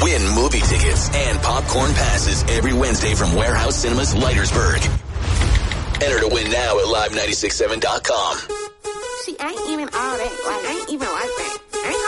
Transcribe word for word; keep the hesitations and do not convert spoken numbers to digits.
Win movie tickets and popcorn passes every Wednesday from Warehouse Cinemas, Leitersburg. Enter to win now at live nine six seven dot com. She ain't even all that. Like, I ain't even like that.